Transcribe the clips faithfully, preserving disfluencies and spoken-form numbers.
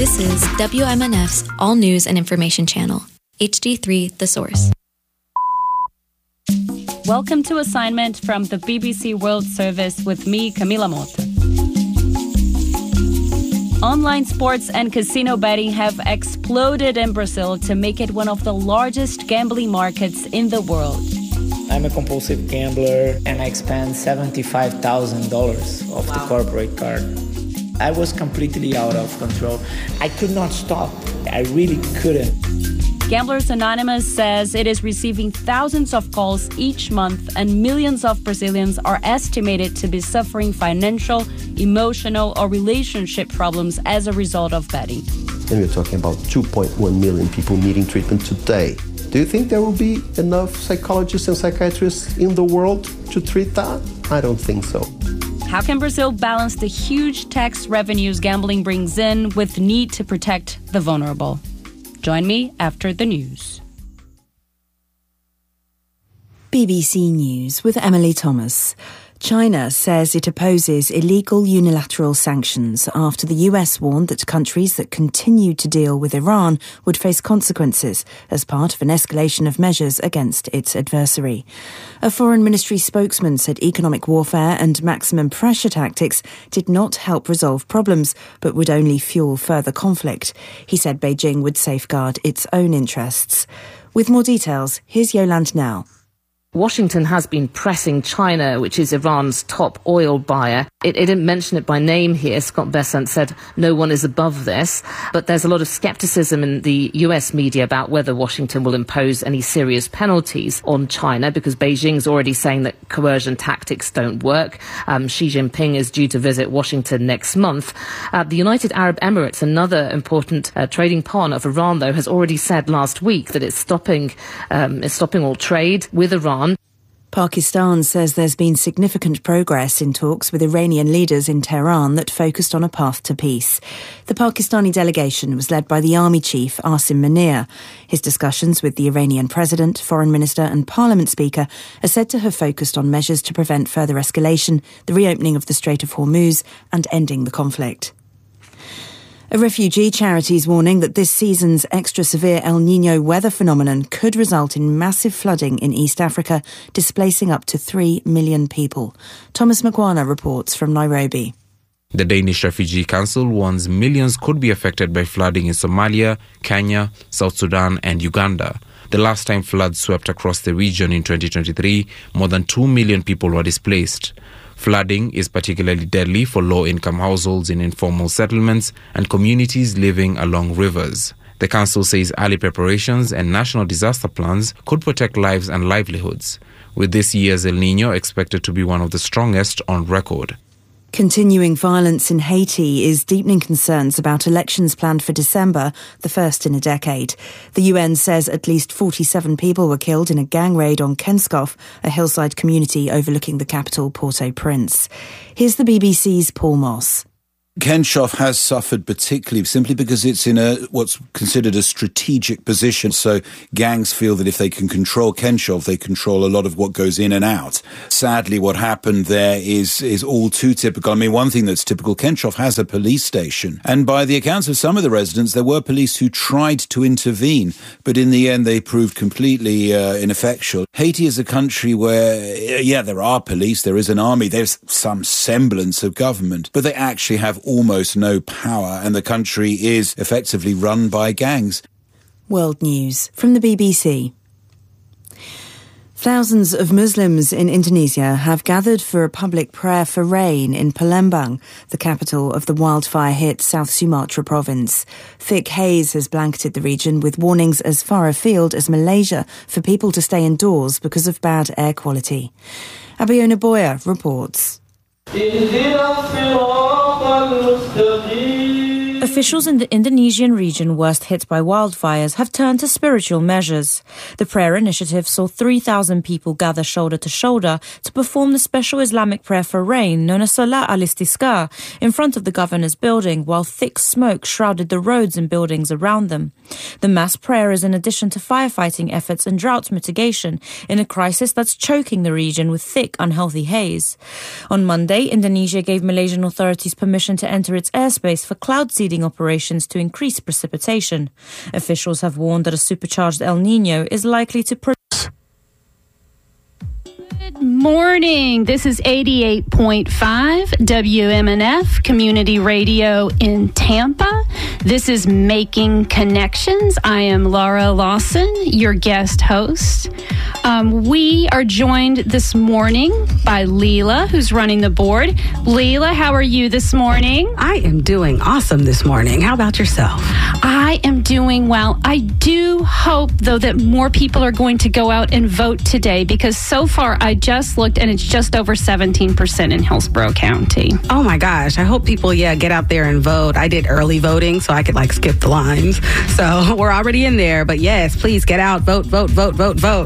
This is W M N F's All News and Information Channel, H D three The Source. Welcome to Assignment from the B B C World Service with me, Camila Mota. Online sports and casino betting have exploded in Brazil to make it one of the largest gambling markets in the world. I'm a compulsive gambler and I spent seventy-five thousand dollars off wow. the corporate card. I was completely out of control. I could not stop. I really couldn't. Gamblers Anonymous says it is receiving thousands of calls each month and millions of Brazilians are estimated to be suffering financial, emotional, or relationship problems as a result of betting. And we're talking about two point one million people needing treatment today. Do you think there will be enough psychologists and psychiatrists in the world to treat that? I don't think so. How can Brazil balance the huge tax revenues gambling brings in with the need to protect the vulnerable? Join me after the news. B B C News with Emily Thomas. China says it opposes illegal unilateral sanctions after the U S warned that countries that continue to deal with Iran would face consequences as part of an escalation of measures against its adversary. A foreign ministry spokesman said economic warfare and maximum pressure tactics did not help resolve problems, but would only fuel further conflict. He said Beijing would safeguard its own interests. With more details, here's Yolande Now. Washington has been pressing China, which is Iran's top oil buyer. It, it didn't mention it by name here. Scott Bessent said no one is above this. But there's a lot of skepticism in the U S media about whether Washington will impose any serious penalties on China, because Beijing's already saying that coercion tactics don't work. Um, Xi Jinping is due to visit Washington next month. Uh, the United Arab Emirates, another important uh, trading partner of Iran, though, has already said last week that it's stopping, um, it's stopping all trade with Iran. Pakistan says there's been significant progress in talks with Iranian leaders in Tehran that focused on a path to peace. The Pakistani delegation was led by the army chief, Asim Munir. His discussions with the Iranian president, foreign minister and parliament speaker are said to have focused on measures to prevent further escalation, the reopening of the Strait of Hormuz and ending the conflict. A refugee charity is warning that this season's extra severe El Niño weather phenomenon could result in massive flooding in East Africa, displacing up to three million people. Thomas Makwana reports from Nairobi. The Danish Refugee Council warns millions could be affected by flooding in Somalia, Kenya, South Sudan and Uganda. The last time floods swept across the region in twenty twenty-three, more than two million people were displaced. Flooding is particularly deadly for low-income households in informal settlements and communities living along rivers. The council says early preparations and national disaster plans could protect lives and livelihoods, with this year's El Niño expected to be one of the strongest on record. Continuing violence in Haiti is deepening concerns about elections planned for December, the first in a decade. The U N says at least forty-seven people were killed in a gang raid on Kenskoff, a hillside community overlooking the capital Port-au-Prince. Here's the B B C's Paul Moss. Kenskoff has suffered particularly simply because it's in a what's considered a strategic position. So gangs feel that if they can control Kenskoff, they control a lot of what goes in and out. Sadly, what happened there is is all too typical. I mean, one thing that's typical, Kenskoff has a police station. And by the accounts of some of the residents, there were police who tried to intervene, but in the end, they proved completely uh, ineffectual. Haiti is a country where, yeah, there are police, there is an army, there's some semblance of government, but they actually have almost no power, and the country is effectively run by gangs. World News from the B B C. Thousands of Muslims in Indonesia have gathered for a public prayer for rain in Palembang, the capital of the wildfire-hit South Sumatra province. Thick haze has blanketed the region with warnings as far afield as Malaysia for people to stay indoors because of bad air quality. Abiona Boya reports. Officials in the Indonesian region worst hit by wildfires have turned to spiritual measures. The prayer initiative saw three thousand people gather shoulder to shoulder to perform the special Islamic prayer for rain known as Salat al-Istisqa in front of the governor's building, while thick smoke shrouded the roads and buildings around them. The mass prayer is in addition to firefighting efforts and drought mitigation in a crisis that's choking the region with thick, unhealthy haze. On Monday, Indonesia gave Malaysian authorities permission to enter its airspace for cloud seeding seeding operations to increase precipitation. Officials have warned that a supercharged El Niño is likely to produce. Good morning. This is eighty-eight point five W M N F Community Radio in Tampa. This is Making Connections. I am Laura Lawson, your guest host. Um, we are joined this morning by Leela, who's running the board. Leela, how are you this morning? I am doing awesome this morning. How about yourself? I am doing well. I do hope, though, that more people are going to go out and vote today, because so far I just looked and it's just over seventeen percent in Hillsborough County. Oh my gosh. I hope people, yeah, get out there and vote. I did early voting so I could like skip the lines. So we're already in there. But yes, please get out, vote, vote, vote, vote, vote.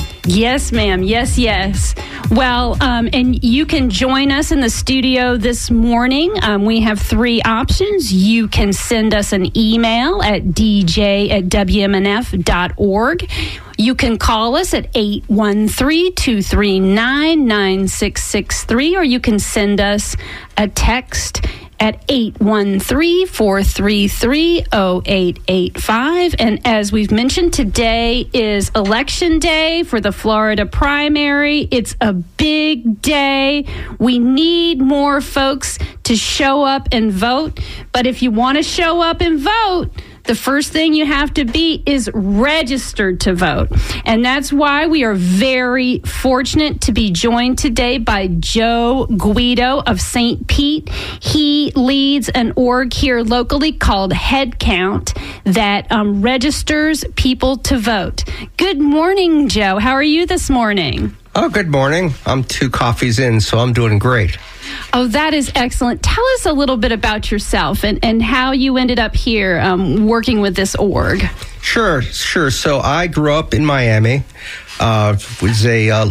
Yes, ma'am. Yes, yes. Well, um, and you can join us in the studio this morning. Um, we have three options. You can send us an email at d j at w m n f dot org. You can call us at eight one three, two three nine, nine six six three, or you can send us a text at eight one three, four three three, zero eight eight five. And as we've mentioned, today is Election Day for the Florida primary. It's a big day. We need more folks to show up and vote. But if you want to show up and vote, the first thing you have to be is registered to vote. And that's why we are very fortunate to be joined today by Joe Guido of Saint Pete. He leads an org here locally called Headcount that um, registers people to vote. Good morning, Joe. How are you this morning? Oh, good morning. I'm two coffees in, so I'm doing great. Oh, that is excellent. Tell us a little bit about yourself and, and how you ended up here um, working with this org. Sure, sure. So I grew up in Miami. Uh, was a uh,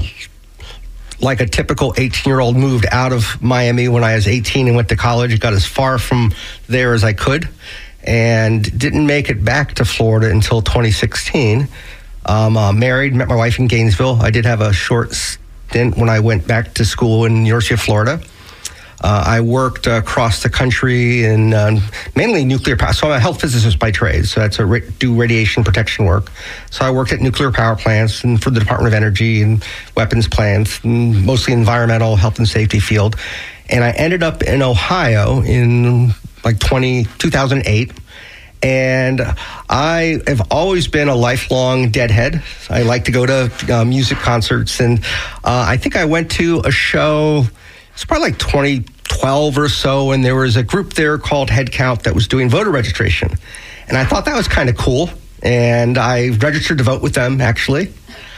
like a typical eighteen-year-old, moved out of Miami when I was eighteen and went to college. Got as far from there as I could, and didn't make it back to Florida until twenty sixteen. Um, uh, married, met my wife in Gainesville. I did have a short stint when I went back to school in the University of Florida. Uh, I worked uh, across the country in uh, mainly nuclear power. So I'm a health physicist by trade, so that's a ra- do radiation protection work. So I worked at nuclear power plants and for the Department of Energy and weapons plants, and mostly environmental health and safety field. And I ended up in Ohio in like twenty, two thousand eight. And I have always been a lifelong Deadhead. I like to go to uh, music concerts. And uh, I think I went to a show, it's probably like twenty twelve or so, and there was a group there called Headcount that was doing voter registration. And I thought that was kind of cool. And I registered to vote with them, actually.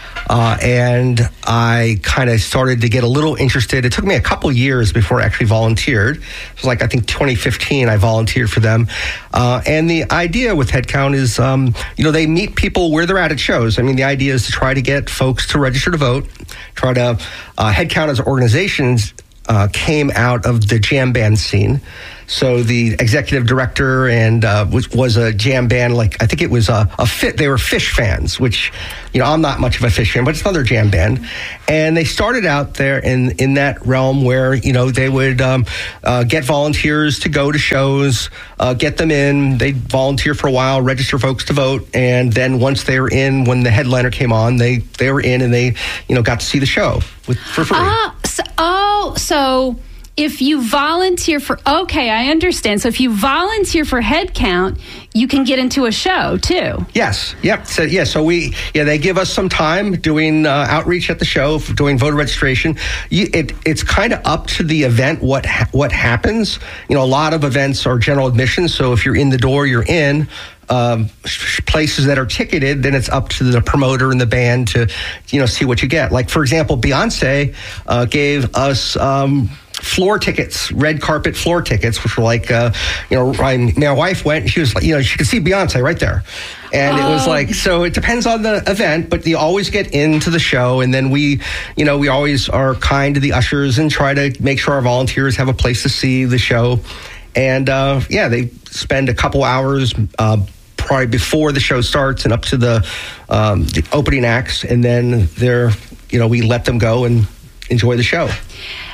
Uh, and I kind of started to get a little interested. It took me a couple years before I actually volunteered. It was like, I think, twenty fifteen, I volunteered for them. Uh, and the idea with Headcount is, um, you know, they meet people where they're at at shows. I mean, the idea is to try to get folks to register to vote, try to, uh, Headcount as organizations uh, came out of the jam band scene. So the executive director and uh, was, was a jam band, like I think it was a, a fit. They were Fish fans, which, you know, I'm not much of a Fish fan, but it's another jam band. And they started out there in, in that realm where, you know, they would um, uh, get volunteers to go to shows, uh, get them in. They'd volunteer for a while, register folks to vote. And then once they were in, when the headliner came on, they, they were in and they, you know, got to see the show with, for free. Ah, so, oh, so... If you volunteer for, okay, I understand. So if you volunteer for Headcount, you can get into a show too. Yes. Yep. So, yeah. So we, yeah, they give us some time doing uh, outreach at the show, doing voter registration. You, it, it's kind of up to the event what ha- what happens. You know, a lot of events are general admission. So if you're in the door, you're in. Um, places that are ticketed, then it's up to the promoter and the band to, you know, see what you get. Like, for example, Beyonce uh, gave us um, floor tickets, red carpet floor tickets, which were like, uh, you know, my, my wife went and she was like, you know, she could see Beyonce right there. And oh. It was like, so it depends on the event, but you always get into the show. And then we, you know, we always are kind to the ushers and try to make sure our volunteers have a place to see the show. And uh, yeah, they spend a couple hours uh, probably before the show starts and up to the, um, the opening acts. And then they're, you know, we let them go and enjoy the show.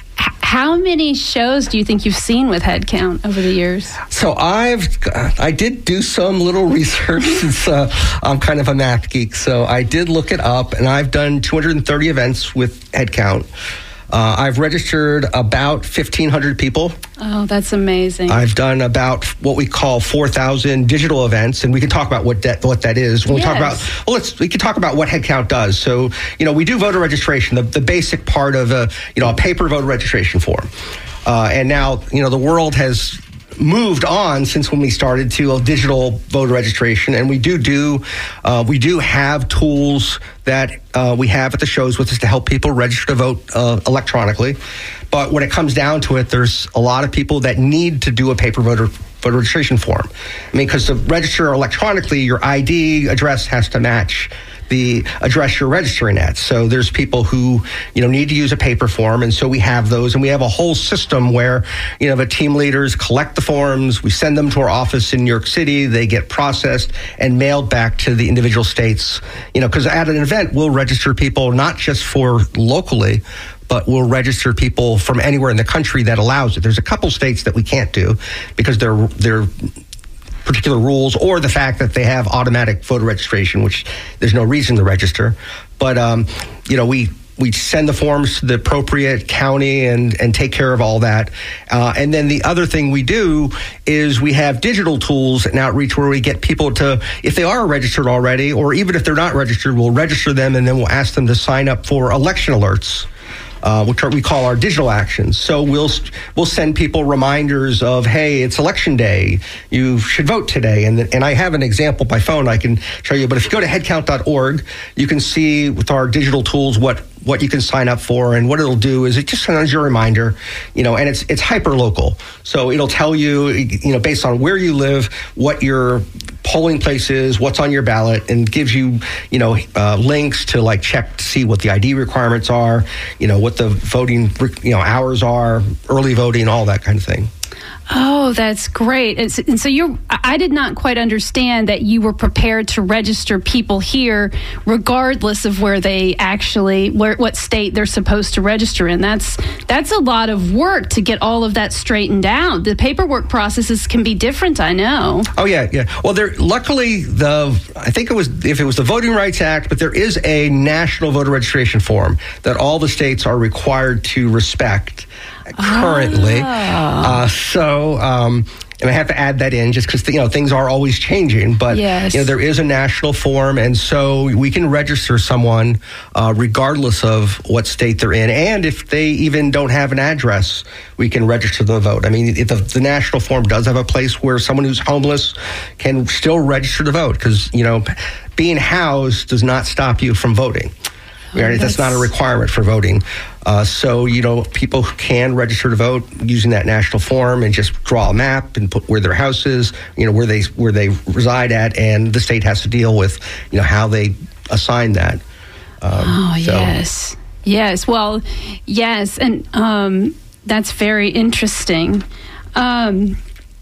How many shows do you think you've seen with Headcount over the years? So I've, I did do some little research since uh, I'm kind of a math geek. So I did look it up, and I've done two hundred thirty events with Headcount. Uh, I've registered about fifteen hundred people. Oh, that's amazing. I've done about what we call four thousand digital events, and we can talk about what that, what that is. When yes. we talk about, well, let's, we can talk about what Headcount does. So, you know, we do voter registration, the, the basic part of a, you know, a paper voter registration form. Uh, and now, you know, the world has moved on since when we started to a digital voter registration, and we do do uh, we do have tools that uh, we have at the shows with us to help people register to vote uh, electronically. But when it comes down to it, there's a lot of people that need to do a paper voter voter registration form. I mean, because to register electronically, your I D address has to match the address you're registering at. So there's people who, you know, need to use a paper form, and so we have those, and we have a whole system where, you know, the team leaders collect the forms, we send them to our office in New York City, they get processed and mailed back to the individual states, you know, because at an event, we'll register people not just for locally, but we'll register people from anywhere in the country that allows it. There's a couple states that we can't do because they're they're particular rules, or the fact that they have automatic voter registration, which there's no reason to register. But, um, you know, we we send the forms to the appropriate county and, and take care of all that. Uh, and then the other thing we do is we have digital tools and outreach where we get people to, if they are registered already, or even if they're not registered, we'll register them, and then we'll ask them to sign up for election alerts. Uh, which are, we call our digital actions. So we'll we'll send people reminders of, hey, it's election day, you should vote today. And and I have an example by phone I can show you. But if you go to headcount dot org, you can see with our digital tools what what you can sign up for, and what it'll do is it just sends you a reminder, you know, and it's it's hyper local. So it'll tell you, you know, based on where you live, what your polling place is, what's on your ballot, and gives you, you know, uh, links to like check to see what the I D requirements are, you know, what the voting, you know, hours are, early voting, all that kind of thing. Oh, that's great. And so, and so you're, I did not quite understand that you were prepared to register people here regardless of where they actually, where, what state they're supposed to register in. That's, that's a lot of work to get all of that straightened out. The paperwork processes can be different, I know. Oh, yeah, yeah. Well, there, luckily, the, I think it was, if it was the Voting Rights Act, but there is a national voter registration form that all the states are required to respect currently. Ah. Uh, so, um, and I have to add that in just because, you know, things are always changing. But, yes. you know, there is a national form, and so we can register someone uh, regardless of what state they're in. And if they even don't have an address, we can register the vote. I mean, if the, the national form does have a place where someone who's homeless can still register to vote, because, you know, being housed does not stop you from voting. Oh, that's, that's not a requirement for voting. Uh, so, you know, people can register to vote using that national form and just draw a map and put where their house is, you know, where they where they reside at, and the state has to deal with, you know, how they assign that. Um, oh, so. yes. Yes. Well, yes. And um, that's very interesting. Um,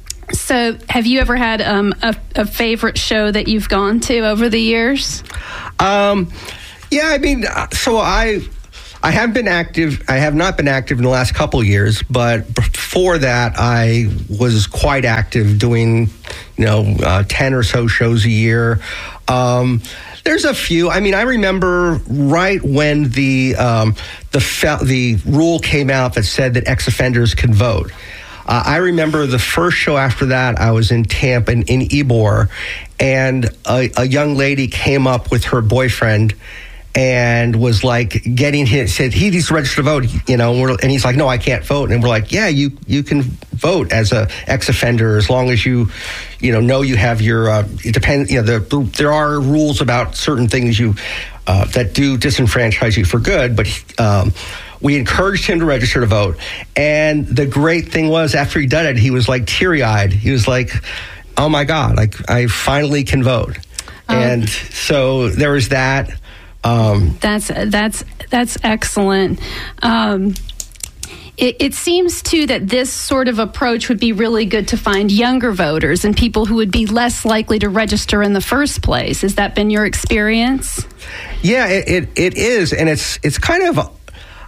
so have you ever had um, a, a favorite show that you've gone to over the years? Um Yeah, I mean, so I I have been active. I have not been active in the last couple of years, but before that, I was quite active doing, you know, uh, ten or so shows a year. Um, there's a few. I mean, I remember right when the um, the fe- the rule came out that said that ex-offenders can vote. Uh, I remember the first show after that, I was in Tampa, in, in Ybor, and a, a young lady came up with her boyfriend and was like getting his, said he needs to register to vote, you know, and, we're, and he's like, no, I can't vote. And we're like, yeah, you, you can vote as a ex-offender as long as you, you know, know you have your, uh, it depends, you know, the, there are rules about certain things you, uh, that do disenfranchise you for good, but, um, we encouraged him to register to vote. And the great thing was after he did it, he was like teary-eyed. He was like, oh my God, like I finally can vote. Um, and so there was that. Um, that's that's that's excellent. Um, it, it seems too that this sort of approach would be really good to find younger voters and people who would be less likely to register in the first place. Has that been your experience? Yeah, it it, it is, and it's it's kind of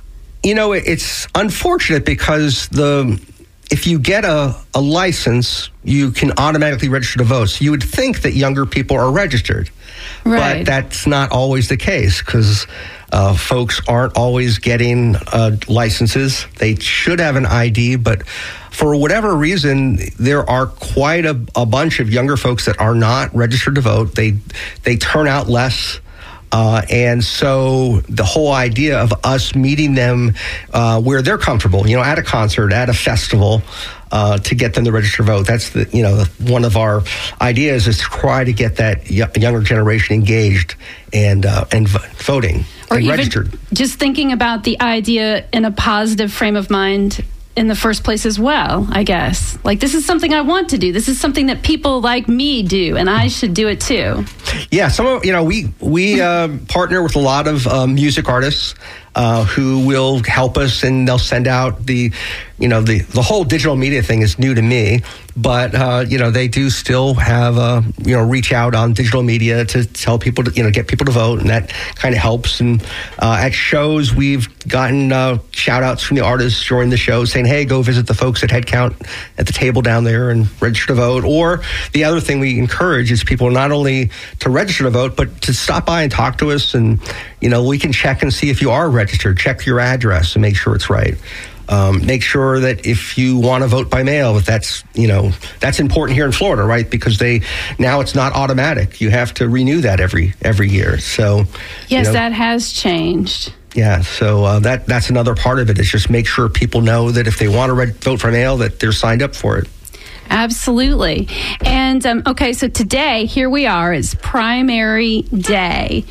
you know, it's unfortunate because the if you get a, a license, you can automatically register to vote. So you would think that younger people are registered. Right. But that's not always the case because uh, folks aren't always getting uh, licenses. They should have an I D, but for whatever reason, there are quite a, a bunch of younger folks that are not registered to vote. They they turn out less. Uh, and so the whole idea of us meeting them uh, where they're comfortable, you know, at a concert, at a festival, uh, to get them to register to vote. That's the, you know, one of our ideas is to try to get that y- younger generation engaged and uh, and v- voting or and even registered. Just thinking about the idea in a positive frame of mind in the first place as well, I guess. Like, this is something I want to do. This is something that people like me do, and I should do it too. Yeah, some of, you know, we, we uh, partner with a lot of uh, music artists uh, who will help us, and they'll send out the, you know, the, the whole digital media thing is new to me, but, uh, you know, they do still have, uh, you know, reach out on digital media to tell people to, you know, get people to vote, and that kind of helps. And uh, at shows, we've gotten uh, shout outs from the artists during the show saying, hey, go visit the folks at Headcount at the table down there and register to vote. Or the other thing we encourage is people not only to register to vote, but to stop by and talk to us. And, you know, we can check and see if you are registered, check your address and make sure it's right. Um, make sure that if you want to vote by mail, that that's, you know, that's important here in Florida, right? Because they, now it's not automatic. You have to renew that every, every year. So, yes, you know, that has changed. Yeah. So uh, that, that's another part of it is just make sure people know that if they want to re- vote for mail, that they're signed up for it. Absolutely. And, um, okay, so today, here we are, it's primary day.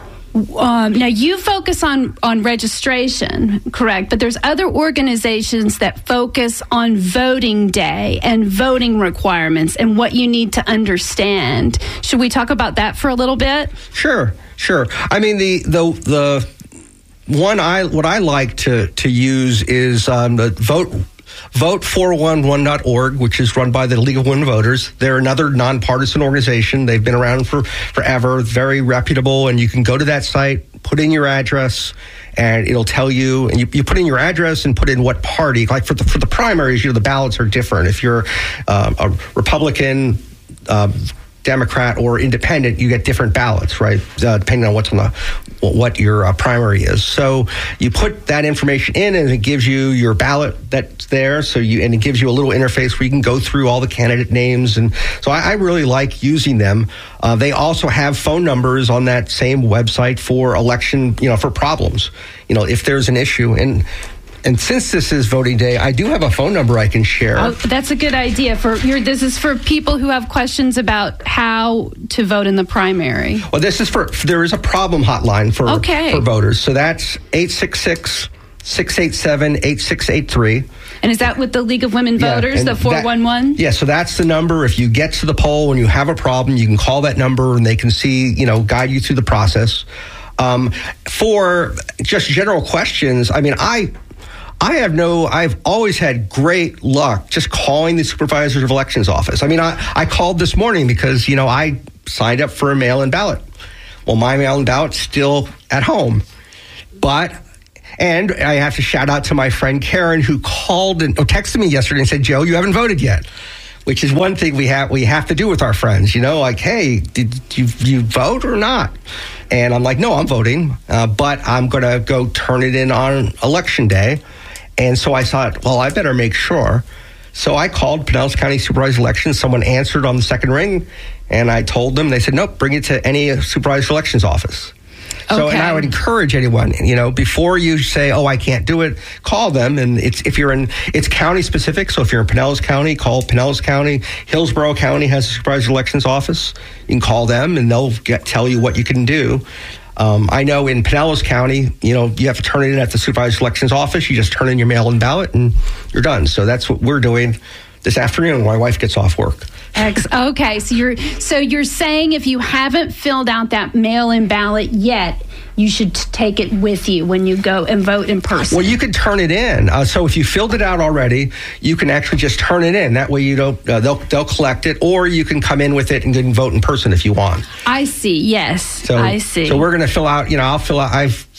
Um, now, you focus on, on registration, correct? But there's other organizations that focus on voting day and voting requirements and what you need to understand. Should we talk about that for a little bit? Sure, sure. I mean, the the the one I what I like to to use is um, the vote. vote four one one dot org, which is run by the League of Women Voters. They're another nonpartisan organization. They've been around for forever, very reputable, and you can go to that site, put in your address, and it'll tell you, and you, you put in your address and put in what party. Like for the for the primaries, you know, the ballots are different. If you're uh, a Republican, uh, Democrat, or independent, you get different ballots, right? Uh, depending on what's on the what your uh, primary is. So you put that information in, and it gives you your ballot that's there. So you and it gives you a little interface where you can go through all the candidate names. And so I, I really like using them. Uh, they also have phone numbers on that same website for election, you know, for problems. You know, if there's an issue. And And since this is voting day, I do have a phone number I can share. Oh, that's a good idea. For your, this is for people who have questions about how to vote in the primary. Well, this is for, there is a problem hotline for, okay. for voters. So that's eight six six, six eight seven, eight six eight three. And is that with the League of Women Voters, yeah, the four one one? Yeah, so that's the number. If you get to the poll and you have a problem, you can call that number and they can see, you know, guide you through the process. Um, for just general questions, I mean, I... I have no, I've always had great luck just calling the Supervisor of Elections office. I mean, I, I called this morning because, you know, I signed up for a mail-in ballot. Well, my mail-in ballot's still at home. But, and I have to shout out to my friend Karen who called and or texted me yesterday and said, Joe, you haven't voted yet. Which is one thing we have we have to do with our friends, you know, like, hey, did you, you vote or not? And I'm like, no, I'm voting, uh, but I'm going to go turn it in on election day. And so I thought, well, I better make sure. So I called Pinellas County Supervisor Elections. Someone answered on the second ring, and I told them. They said, nope, bring it to any Supervisor Elections office. So, okay. And I would encourage anyone, you know, before you say, oh, I can't do it, call them. And it's if you're in, it's county specific. So if you're in Pinellas County, call Pinellas County. Hillsborough County has a Supervisor Elections office. You can call them, and they'll get, tell you what you can do. Um, I know in Pinellas County, you know, you have to turn it in at the Supervisor Elections office. You just turn in your mail-in ballot and you're done. So that's what we're doing this afternoon when my wife gets off work. Ex- okay, so you're so you're saying if you haven't filled out that mail-in ballot yet, you should t- take it with you when you go and vote in person. Well, you can turn it in. Uh, so if you filled it out already, you can actually just turn it in. That way you don't, uh, they'll they'll collect it, or you can come in with it and go and vote in person if you want. I see. Yes, So, I see. So we're going to fill out, you know, I'll fill out, I've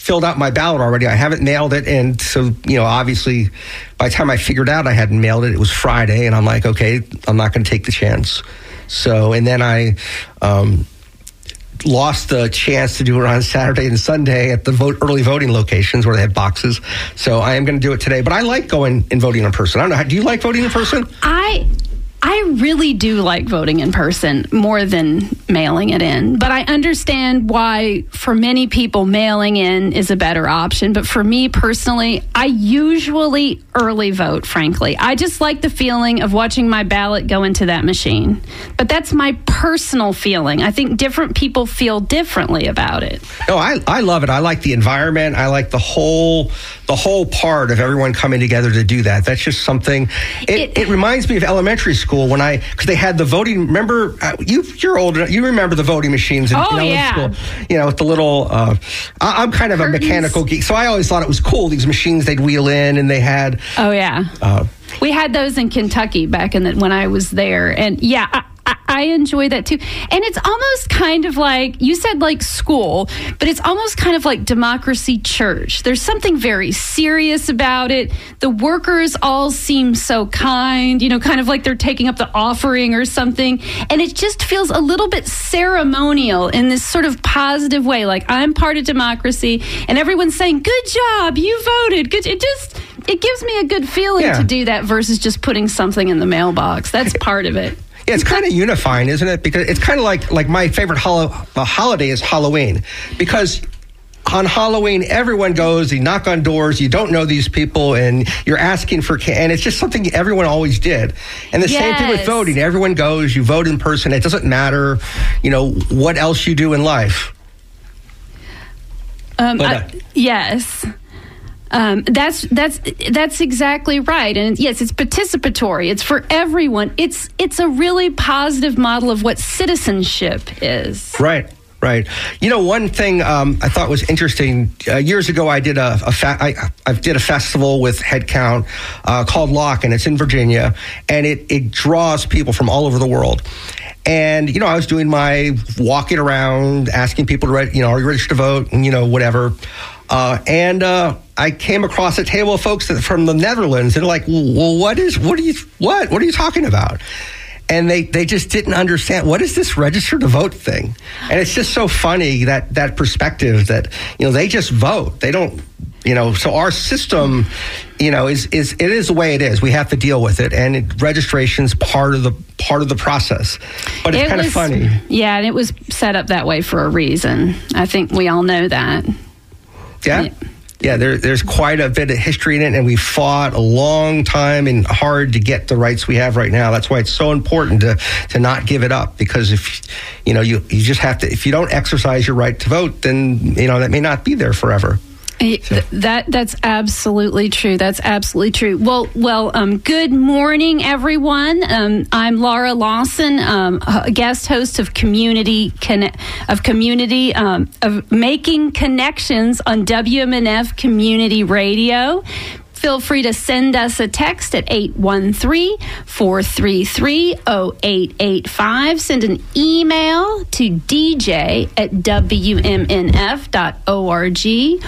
filled out my ballot already. I haven't mailed it. And so, you know, obviously, by the time I figured out I hadn't mailed it, it was Friday. And I'm like, okay, I'm not going to take the chance. So, and then I um, lost the chance to do it on Saturday and Sunday at the vote, early voting locations where they had boxes. So I am going to do it today. But I like going and voting in person. I don't know. Do you like voting in person? I... I really do like voting in person more than mailing it in. But I understand why, for many people, mailing in is a better option. But for me personally, I usually early vote, frankly. I just like the feeling of watching my ballot go into that machine. But that's my personal feeling. I think different people feel differently about it. No, I, I love it. I like the environment. I like the whole the whole part of everyone coming together to do that. That's just something. It, it, it reminds me of elementary school when I, because they had the voting. Remember, uh, you you're old enough. You remember the voting machines in, oh, in elementary yeah. school. You know, with the little. Uh, I, I'm kind of Curtains. a mechanical geek, so I always thought it was cool. These machines they'd wheel in, and they had. Oh yeah. Uh, we had those in Kentucky back in the, when I was there, and yeah. I, I enjoy that too. And it's almost kind of like, you said like school, but it's almost kind of like Democracy Church. There's something very serious about it. The workers all seem so kind, you know, kind of like they're taking up the offering or something. And it just feels a little bit ceremonial in this sort of positive way. Like, I'm part of democracy and everyone's saying, good job, you voted. Good. It just, it gives me a good feeling yeah. to do that versus just putting something in the mailbox. That's part of it. Yeah, it's kind of unifying, isn't it? Because it's kind of like like my favorite holo- uh, holiday is Halloween. Because on Halloween, everyone goes, you knock on doors, you don't know these people, and you're asking for ca- and it's just something everyone always did. And the yes. same thing with voting. Everyone goes, you vote in person. It doesn't matter, you know, what else you do in life. Um, but, uh, I, yes. Um, that's that's that's exactly right, and yes, it's participatory. It's for everyone. It's it's a really positive model of what citizenship is. Right, right. You know, one thing um, I thought was interesting. Uh, years ago, I did a, a fa- I, I did a festival with Headcount uh, called Lock, and it's in Virginia, and it it draws people from all over the world. And, you know, I was doing my walking around, asking people to, re- you know, are you registered to vote, and, you know, whatever. Uh, and uh, I came across a table of folks that, from the Netherlands, and they're like, well, what is, what are you, what, what are you talking about? And they, they just didn't understand, what is this register to vote thing? And it's just so funny, that, that perspective that, you know, they just vote. They don't, you know, so our system, you know, is, is, it is the way it is. We have to deal with it. And it, registration's part of the, part of the process. But it's it kind was, of funny. Yeah, and it was set up that way for a reason. I think we all know that. Yeah. Yeah, there, there's quite a bit of history in it, and we fought a long time and hard to get the rights we have right now. That's why it's so important to, to not give it up, because if, you know, you, you just have to, if you don't exercise your right to vote, then, you know, that may not be there forever. So. That that's absolutely true. That's absolutely true. Well, well. Um, good morning, everyone. Um, I'm Laura Lawson, um, a guest host of Community Conne- of Community um, of Making Connections on W M N F Community Radio. Feel free to send us a text at eight one three, four three three, zero eight eight five. Send an email to d j at w m n f dot org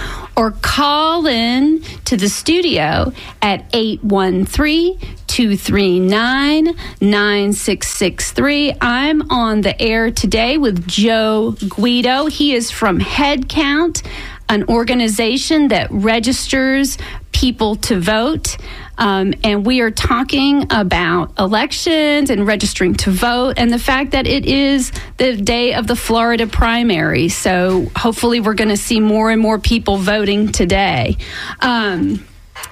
or call in to the studio at eight one three, two three nine, nine six six three. I'm on the air today with Joe Guido. He is from Headcount, an organization that registers people to vote. Um, and we are talking about elections and registering to vote and the fact that it is the day of the Florida primary. So hopefully we're going to see more and more people voting today. Um,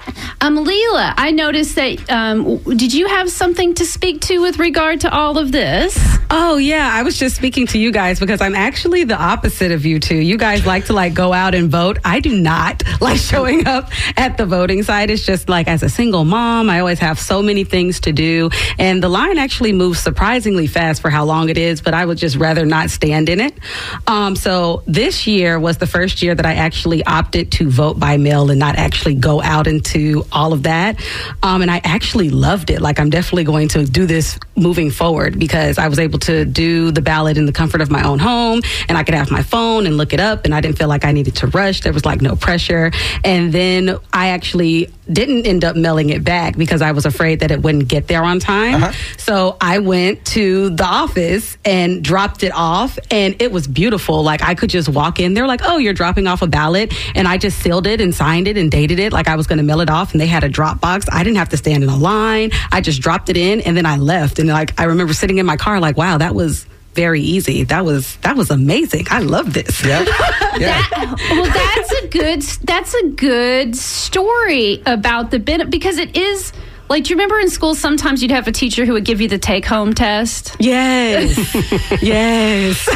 Um, Leila, I noticed that, um, did you have something to speak to with regard to all of this? Oh, yeah. I was just speaking to you guys because I'm actually the opposite of you two. You guys like to like go out and vote. I do not like showing up at the voting site. It's just like, as a single mom, I always have so many things to do. And the line actually moves surprisingly fast for how long it is, but I would just rather not stand in it. Um, so this year was the first year that I actually opted to vote by mail and not actually go out and into all of that. Um, and I actually loved it. Like, I'm definitely going to do this moving forward because I was able to do the ballot in the comfort of my own home, and I could have my phone and look it up, and I didn't feel like I needed to rush. There was like no pressure. And then I actually didn't end up mailing it back because I was afraid that it wouldn't get there on time. Uh-huh. So I went to the office and dropped it off, and it was beautiful. Like, I could just walk in. They're like, oh, you're dropping off a ballot. And I just sealed it and signed it and dated it like I was going to mail it off. And they had a drop box. I didn't have to stand in a line. I just dropped it in, and then I left. And like, I remember sitting in my car like, wow, that was very easy. That was that was amazing. I love this. Yeah. yeah. That, well, that's a good that's a good story about the benefit, because it is. Like, do you remember in school sometimes you'd have a teacher who would give you the take-home test? Yes. yes.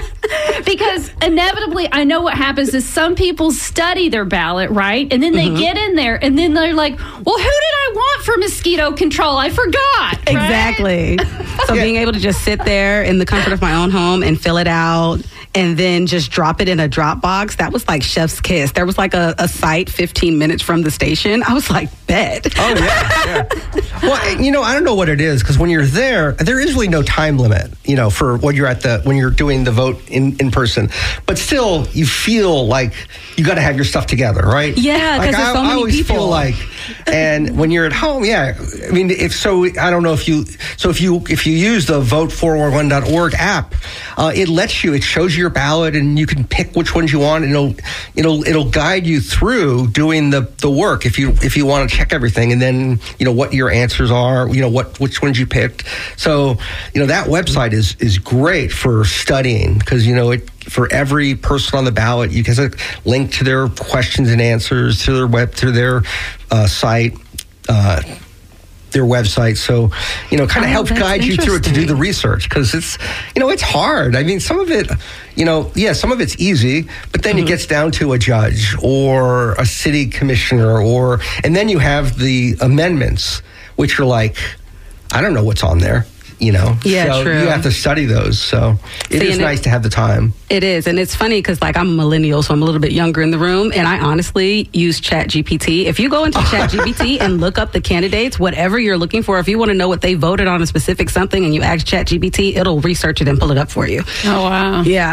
Because inevitably, I know what happens is some people study their ballot, right? And then they mm-hmm. get in there, and then they're like, well, who did I want for mosquito control? I forgot. Right? Exactly. So yeah. being able to just sit there in the comfort of my own home and fill it out and then just drop it in a drop box, that was like chef's kiss. There was like a, a site fifteen minutes from the station. I was like, bet. Oh, yeah, yeah. Well, you know, I don't know what it is, because when you're there, there is really no time limit, you know, for when you're at the, when you're doing the vote in, in person. But still, you feel like you got to have your stuff together, right? Yeah, because like, there's so I, many I always people. feel like, and when you're at home, yeah. I mean, if so, I don't know if you, so if you, if you use the vote four one one dot org app, uh, it lets you, it shows you your ballot, and you can pick which ones you want, and it'll, it'll, it'll guide you through doing the, the work if you, if you want to check everything, and then, you know, what your answers are, you know, what, which ones you picked. So, you know, that website is, is great for studying, because, you know, it, for every person on the ballot, you can link to their questions and answers, to their web, to their uh, site, uh, their website. So, you know, kind of oh, helps guide you through it to do the research, because it's, you know, it's hard. I mean, some of it, you know, yeah, some of it's easy, but then mm-hmm. it gets down to a judge or a city commissioner, or, and then you have the amendments, which are like, I don't know what's on there. You know, yeah, so true. You have to study those. So it See, is nice it, to have the time. It is. And it's funny because, like, I'm a millennial, so I'm a little bit younger in the room. And I honestly use Chat G P T. If you go into Chat G P T and look up the candidates, whatever you're looking for, if you want to know what they voted on a specific something and you ask Chat G P T, it'll research it and pull it up for you. Oh, wow. Yeah.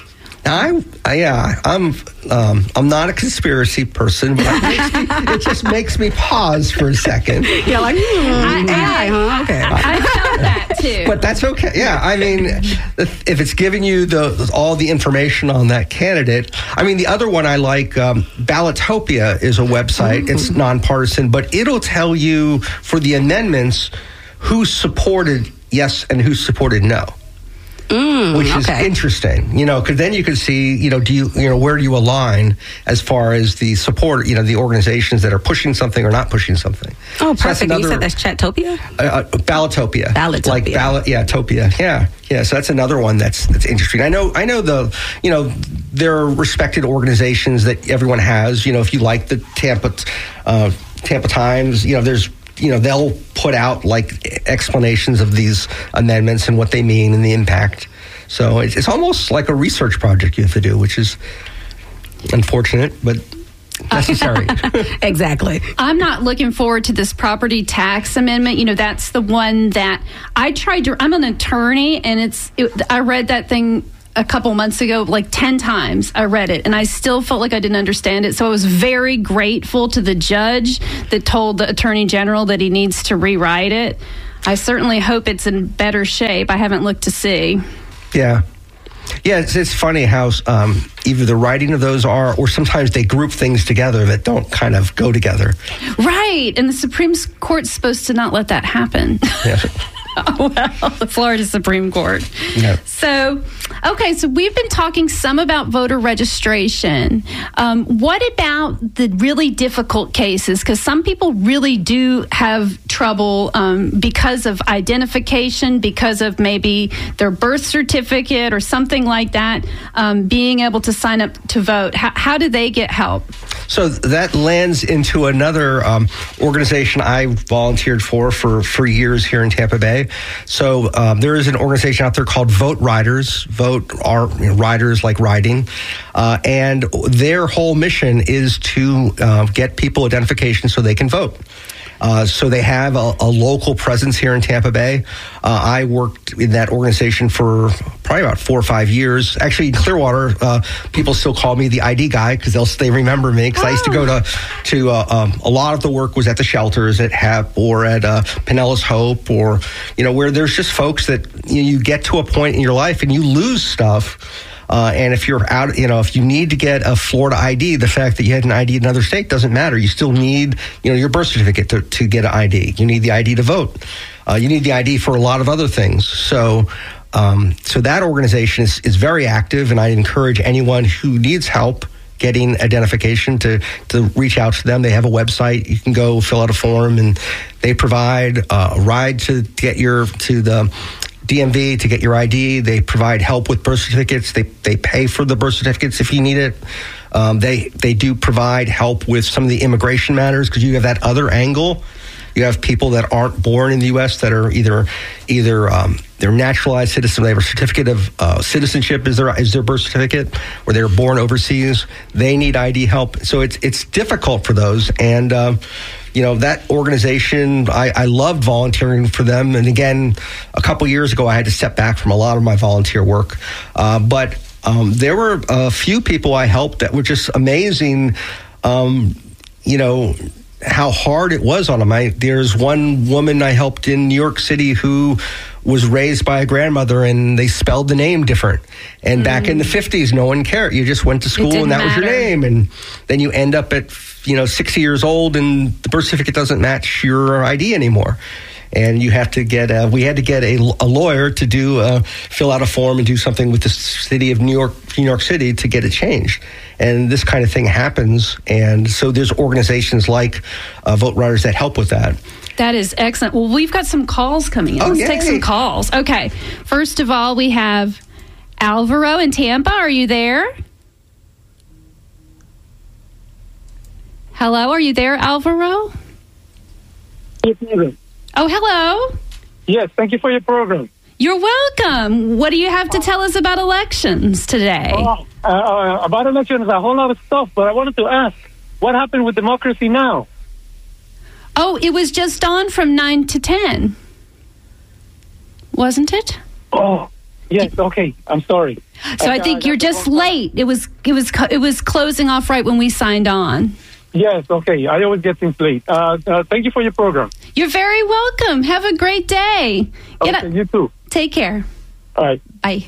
I, I yeah, I'm um, I'm not a conspiracy person, but it, makes me, it just makes me pause for a second. Yeah, like, mm, I, I, huh? Okay. I, I felt that too. But that's okay. Yeah, I mean, if, if it's giving you the all the information on that candidate, I mean, the other one I like, um, Ballotopia is a website. Ooh. It's nonpartisan, but it'll tell you for the amendments who supported yes and who supported no. Mm, which is okay. interesting, you know, because then you can see, you know, do you, you know, where do you align as far as the support, you know, the organizations that are pushing something or not pushing something. Oh, so perfect. Another, you said that's Chatopia? Uh, uh, Ballotopia. Ballotopia. Like ballot, yeah, Topia. Yeah, yeah. So that's another one that's that's interesting. I know, I know the, you know, there are respected organizations that everyone has. You know, if you like the Tampa, uh, Tampa Times, you know, there's. You know, they'll put out like explanations of these amendments and what they mean and the impact. So it's, it's almost like a research project you have to do, which is unfortunate, but necessary. Exactly. I'm not looking forward to this property tax amendment. You know, that's the one that I tried to, I'm an attorney, and it's, it, I read that thing a couple months ago, like ten times I read it, and I still felt like I didn't understand it. So I was very grateful to the judge that told the attorney general that he needs to rewrite it. I certainly hope it's in better shape. I haven't looked to see. Yeah. Yeah, it's, it's funny how um, either the writing of those are, or sometimes they group things together that don't kind of go together. Right. And the Supreme Court's supposed to not let that happen. Yeah. Oh, well, the Florida Supreme Court. Yeah. So, okay, so we've been talking some about voter registration. Um, what about the really difficult cases? Because some people really do have trouble um, because of identification, because of maybe their birth certificate or something like that, um, being able to sign up to vote. How, how do they get help? So that lands into another um, organization I volunteered for, for for years here in Tampa Bay. Bay. So um, there is an organization out there called Vote Riders. Vote are you know, riders like riding. Uh, and their whole mission is to uh, get people identification so they can vote. Uh, so they have a, a local presence here in Tampa Bay. Uh, I worked in that organization for probably about four or five years. Actually, in Clearwater, uh, people still call me the I D guy because they'll they remember me because oh. I used to go to to uh, um, a lot of the work was at the shelters at H E P or at uh, Pinellas Hope, or you know where there's just folks that you, know, you get to a point in your life and you lose stuff. Uh, and if you're out, you know, if you need to get a Florida I D, the fact that you had an I D in another state doesn't matter. You still need, you know, your birth certificate to, to get an I D. You need the I D to vote. Uh, you need the I D for a lot of other things. So, um, so that organization is, is very active, and I encourage anyone who needs help getting identification to, to reach out to them. They have a website. You can go fill out a form, and they provide uh, a ride to get your, to the D M V to get your I D. They provide help with birth certificates. They they pay for the birth certificates if you need it. Um, they they do provide help with some of the immigration matters because you have that other angle. You have people that aren't born in the U S that are either either um, they're naturalized citizens. They have a certificate of uh, citizenship is their is their birth certificate, or they're born overseas. They need I D help. So it's it's difficult for those. And um, you know, that organization, I, I loved volunteering for them. And again, a couple years ago, I had to step back from a lot of my volunteer work. Uh, but um, there were a few people I helped that were just amazing, um, you know, how hard it was on them. I, there's one woman I helped in New York City who was raised by a grandmother, and they spelled the name different. And mm. back in the fifties, no one cared. You just went to school and that matter. was your name. And then you end up at, you know, sixty years old and the birth certificate doesn't match your I D anymore. And you have to get, a, we had to get a, a lawyer to do, uh, fill out a form and do something with the city of New York, New York City to get it changed. And this kind of thing happens. And so there's organizations like uh, Vote Riders that help with that. That is excellent. Well, we've got some calls coming in. Oh, Let's yay. take some calls. Okay. First of all, we have Alvaro in Tampa. Are you there? Hello, are you there, Alvaro? Oh, hello. Yes, thank you for your program. You're welcome. What do you have to tell us about elections today? Oh, uh, uh, about elections, a whole lot of stuff, but I wanted to ask, what happened with Democracy Now? Oh, it was just on from nine to ten. Wasn't it? Oh, yes, okay. I'm sorry. So I, I think I you're just late. It was it was it was closing off right when we signed on. Yes, okay. I always get things late. Uh, uh, thank you for your program. You're very welcome. Have a great day. Okay, you too. Take care. All right. Bye.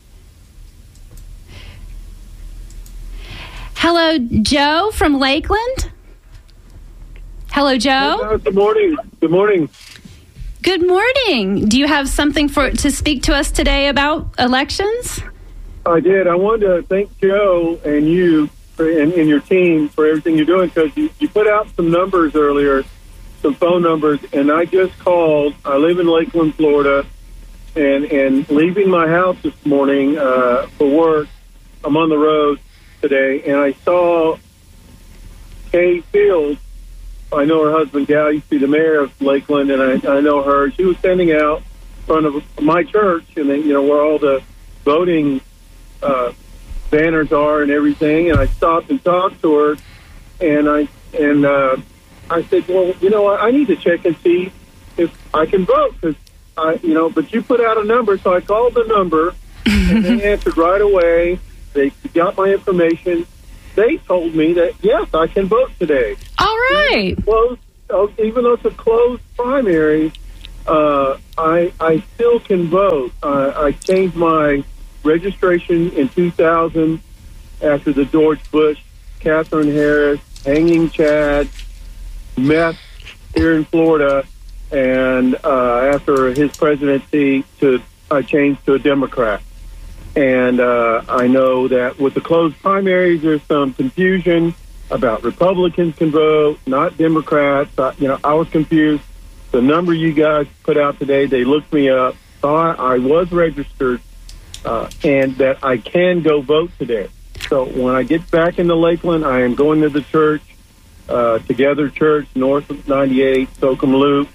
Hello, Joe from Lakeland. Hello, Joe. Hey, good morning. Good morning. Good morning. Do you have something for to speak to us today about elections? I did. I wanted to thank Joe and you for, and, and your team for everything you're doing, because you, you put out some numbers earlier, some phone numbers, and I just called. I live in Lakeland, Florida, and, and leaving my house this morning uh, for work, I'm on the road today, and I saw Kay Fields. I know her husband, Gal, used to be the mayor of Lakeland, and I, I know her. She was standing out in front of my church, and then, you know, where all the voting uh, banners are and everything. And I stopped and talked to her, and I and uh, I said, well, you know, I, I need to check and see if I can vote, because I, you know, but you put out a number, so I called the number, and they answered right away. They got my information. They told me that, yes, I can vote today. All right. Even though, closed, even though it's a closed primary, uh, I I still can vote. Uh, I changed my registration in two thousand after the George Bush, Catherine Harris, hanging Chad, mess here in Florida, and uh, after his presidency, to I changed to a Democrat. And uh, I know that with the closed primaries, there's some confusion about Republicans can vote, not Democrats. Uh, you know, I was confused. The number you guys put out today, they looked me up, saw I, I was registered, uh, and that I can go vote today. So when I get back into Lakeland, I am going to the church, uh, Together Church, north of ninety-eight, Socom Loop,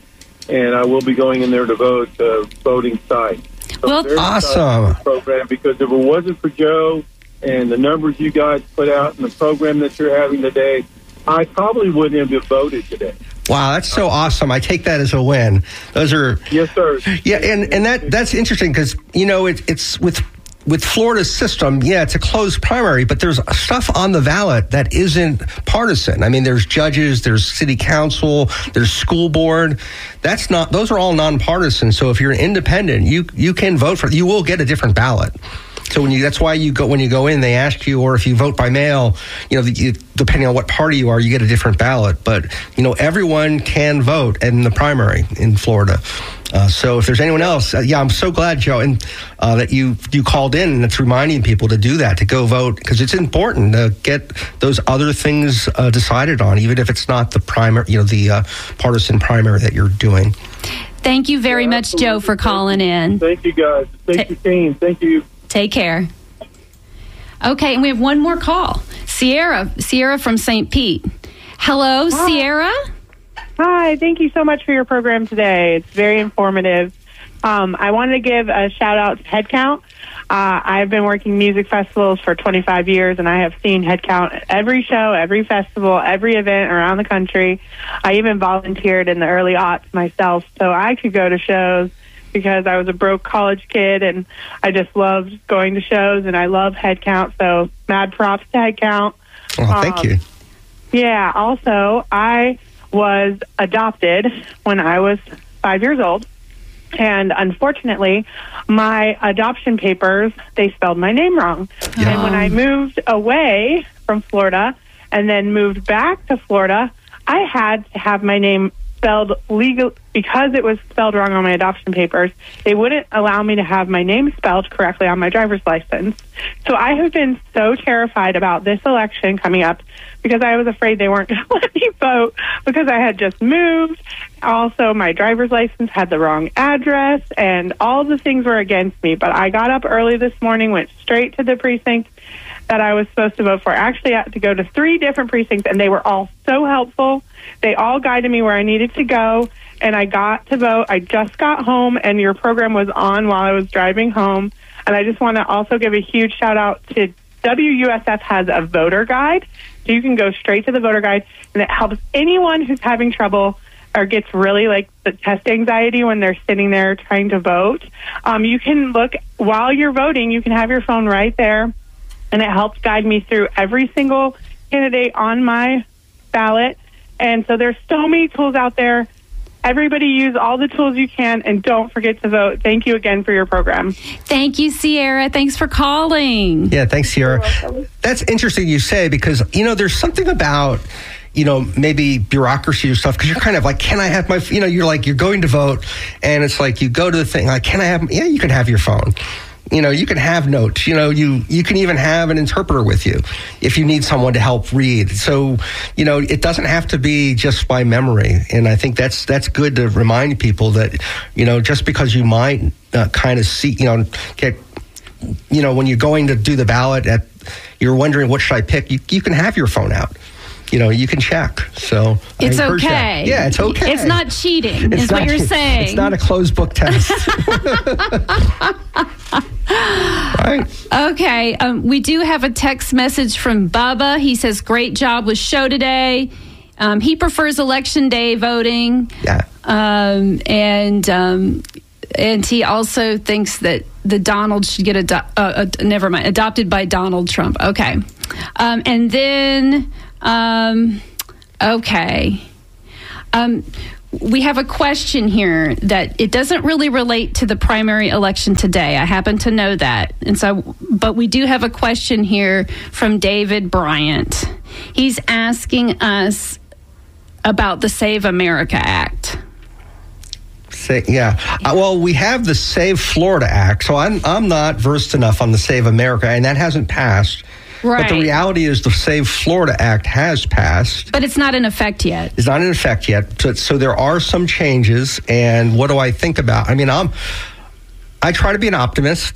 and I will be going in there to vote, uh, voting site. So Well, very excited awesome. about the program, because if it wasn't for Joe and the numbers you guys put out and the program that you're having today, I probably wouldn't have voted today. Wow, that's so awesome. I take that as a win. Those are Yes, sir. yeah, and, and that that's interesting because you know it, it's with with Florida's system. Yeah, it's a closed primary, but there's stuff on the ballot that isn't partisan. I mean, there's judges, there's city council, there's school board. That's not; those are all nonpartisan. So if you're an independent, you you can vote for. You will get a different ballot. So when you, that's why you go when you go in, they ask you, or if you vote by mail, you know, the, you, depending on what party you are, you get a different ballot. But you know, everyone can vote in the primary in Florida. Uh, so if there's anyone else, uh, yeah, I'm so glad, Joe, and uh, that you you called in, and it's reminding people to do that, to go vote, because it's important to get those other things uh, decided on, even if it's not the primary, you know, the uh, partisan primary that you're doing. Thank you very much, Joe, for calling in. Thank you, guys. Thank you, team. Thank you. Take care. Okay, and we have one more call. Sierra, Sierra from Saint Pete. Hello, Hi. Sierra. Hi, thank you so much for your program today. It's very informative. Um, I wanted to give a shout out to Headcount. Uh, I've been working music festivals for twenty-five years, and I have seen Headcount at every show, every festival, every event around the country. I even volunteered in the early aughts myself, so I could go to shows because I was a broke college kid, and I just loved going to shows, and I love Headcount, so mad props to Headcount. Oh, thank Um, you. Yeah, also, I was adopted when I was five years old. And unfortunately, my adoption papers, they spelled my name wrong. Yeah. And when I moved away from Florida and then moved back to Florida, I had to have my name spelled legal because it was spelled wrong on my adoption papers. They wouldn't allow me to have my name spelled correctly on my driver's license. So I have been so terrified about this election coming up because I was afraid they weren't going to let me vote because I had just moved. Also, my driver's license had the wrong address, and all the things were against me. But I got up early this morning, went straight to the precinct that I was supposed to vote for. Actually, I had to go to three different precincts, and they were all so helpful. They all guided me where I needed to go, and I got to vote. I just got home, and your program was on while I was driving home. And I just want to also give a huge shout-out to W U S F has a voter guide, so you can go straight to the voter guide, and it helps anyone who's having trouble or gets really like the test anxiety when they're sitting there trying to vote. Um, you can look while you're voting. You can have your phone right there, and it helps guide me through every single candidate on my ballot. And so there's so many tools out there. Everybody use all the tools you can, and don't forget to vote. Thank you again for your program. Thank you, Sierra. Thanks for calling. Yeah, thanks, Sierra. That's interesting you say, because, you know, there's something about, you know, maybe bureaucracy or stuff, because you're kind of like, can I have my, you know, you're like, you're going to vote, and it's like, you go to the thing, like, can I have, yeah, you can have your phone. You know, you can have notes, you know, you, you can even have an interpreter with you if you need someone to help read. So, you know, it doesn't have to be just by memory. And I think that's, that's good to remind people that, you know, just because you might uh, kind of see, you know, get, you know, when you're going to do the ballot, at, you're wondering, what should I pick? You, you can have your phone out. You know, you can check. So It's I encourage okay. that. Yeah, it's okay. It's not cheating, It's is what not- you're saying. It's not a closed book test. Right. Okay. Um, we do have a text message from Bubba. He says, great job with show today. Um, he prefers election day voting. Yeah. Um, and um, and he also thinks that the Donald should get ado- uh, uh, never mind adopted by Donald Trump. Okay. Um, and then um, okay. Um, we have a question here that it doesn't really relate to the primary election today. I happen to know that. And so, but we do have a question here from David Bryant. He's asking us about the Save America Act. Say, yeah. Uh, well, we have the Save Florida Act, so I'm I'm not versed enough on the Save America, and that hasn't passed. Right. But the reality is the Save Florida Act has passed. But it's not in effect yet. It's not in effect yet. So, so there are some changes, and what do I think about? I mean, I'm I try to be an optimist.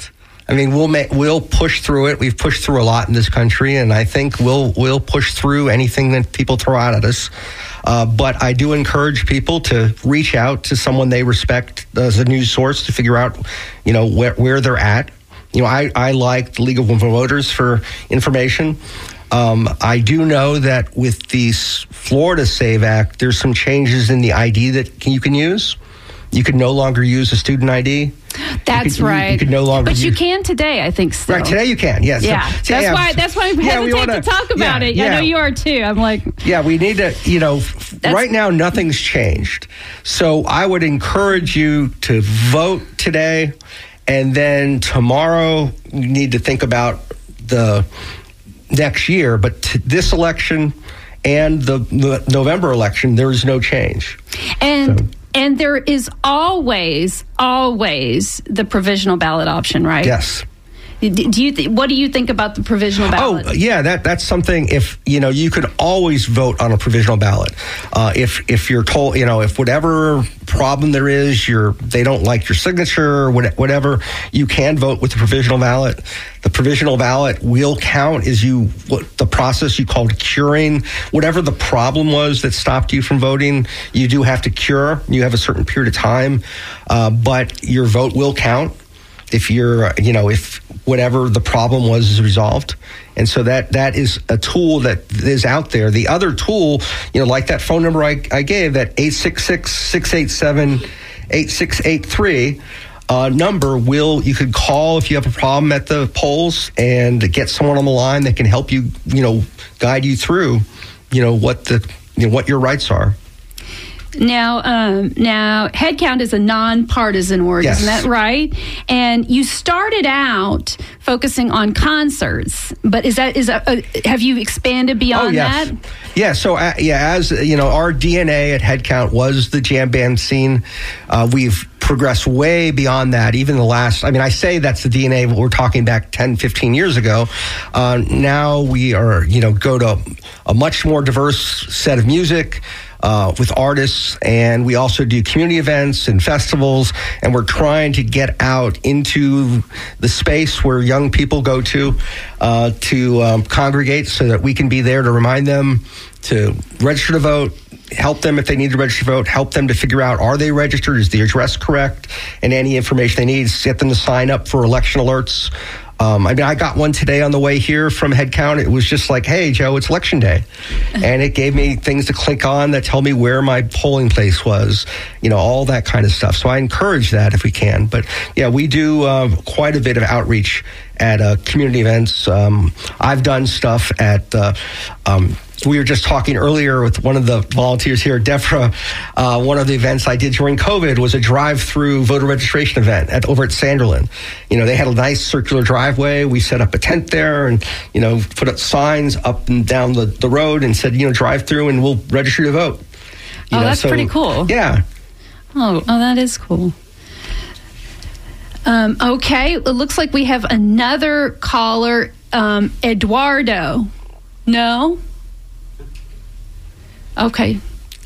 I mean, we'll ma- we'll push through it. We've pushed through a lot in this country, and I think we'll we'll push through anything that people throw out at us. Uh, but I do encourage people to reach out to someone they respect as a news source to figure out, you know, where, where they're at. You know, I, I like the League of Women Voters for information. Um, I do know that with the Florida SAVE Act, there's some changes in the I D that you can use. You can no longer use a student I D. That's you could, right. You, you can no longer. But use, you can today, I think. Still. Right today, you can. Yes. Yeah. So, that's yeah, why. That's why I yeah, hesitate wanna, to talk about yeah, it. Yeah. I know you are too. I'm like. Yeah, we need to. You know, right now nothing's changed. So I would encourage you to vote today, and then tomorrow you need to think about the next year. But t- this election and the, the November election, there is no change. And. So. And there is always, always the provisional ballot option, right? Yes. Do you th- what do you think about the provisional ballot? Oh, yeah, that that's something. If you know, you could always vote on a provisional ballot. Uh, if if you're told, you know, if whatever problem there is, you're they don't like your signature or whatever, you can vote with the provisional ballot. The provisional ballot will count as you what the process you called curing whatever the problem was that stopped you from voting. You do have to cure. You have a certain period of time, uh, but your vote will count. If you're, you know, if whatever the problem was is resolved. And so that that is a tool that is out there. The other tool, you know, like that phone number I, I gave, that eight six six, six eight seven, eight six eight three uh, number, will you could call if you have a problem at the polls and get someone on the line that can help you, you know, guide you through, you know, what the, you know, what your rights are. Now, um, now, HeadCount is a nonpartisan org, yes. Isn't that right? And you started out focusing on concerts, but is that is a, a, have you expanded beyond oh, yes. that? Yeah. So, uh, yeah, as you know, our D N A at HeadCount was the jam band scene. Uh, we've progressed way beyond that. Even the last, I mean, I say that's the D N A, but we're talking back ten, fifteen years ago. Uh, now we are, you know, go to a much more diverse set of music. Uh, with artists, and we also do community events and festivals, and we're trying to get out into the space where young people go to uh, to um, congregate so that we can be there to remind them to register to vote, help them if they need to register to vote, help them to figure out are they registered, is the address correct, and any information they need, get them to sign up for election alerts. Um, I mean, I got one today on the way here from HeadCount. It was just like, hey, Joe, it's election day. And it gave me things to click on that tell me where my polling place was, you know, all that kind of stuff. So I encourage that if we can. But, yeah, we do uh, quite a bit of outreach at uh, community events. Um, I've done stuff at uh, um, we were just talking earlier with one of the volunteers here, Defra. Uh, one of the events I did during COVID was a drive-through voter registration event at, over at Sanderland. You know, they had a nice circular driveway. We set up a tent there and, you know, put up signs up and down the, the road and said, you know, drive through and we'll register to vote. You oh, know, that's so, pretty cool. Yeah. Oh, oh, that is cool. Um, okay, it looks like we have another caller, um, Eduardo. No? Okay.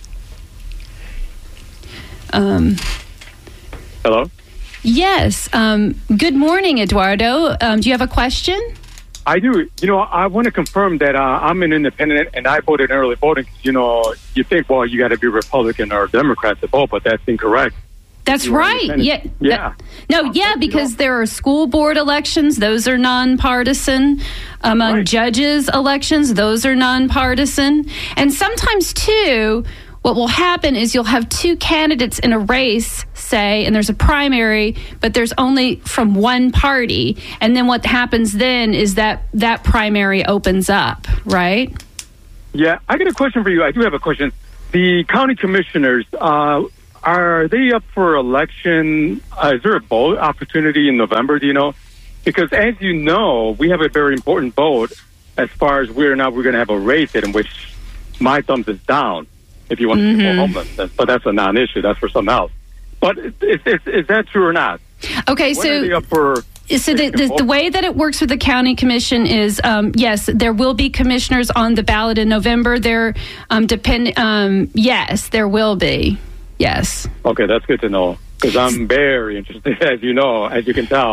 Um, Hello? yes. Um, good morning, Eduardo. Um, do you have a question? I do. You know, I want to confirm that uh, I'm an independent and I voted early voting. You know, you think, well, you got to be Republican or Democrat to vote, but that's incorrect. That's You are right. independent. Yeah. Yeah. That- no, yeah, because there are school board elections. Those are nonpartisan. Among Right. judges elections, those are nonpartisan. And sometimes, too, what will happen is you'll have two candidates in a race, say, and there's a primary, but there's only from one party. And then what happens then is that that primary opens up, right? Yeah, I got a question for you. I do have a question. The county commissioners, uh, are they up for election? Uh, is there a vote opportunity in November, do you know? Because as you know, we have a very important vote as far as whether or not we're going to have a race in which my thumbs is down if you want to Mm-hmm. people homeless. But that's a non-issue. That's for something else. But is, is, is that true or not? Okay, When so... are they up for... So the, the, the way that it works with the county commission is, um, yes, there will be commissioners on the ballot in November. There, um, depend, um, yes, there will be. Yes. Okay, that's good to know because I'm very interested, as you know, as you can tell,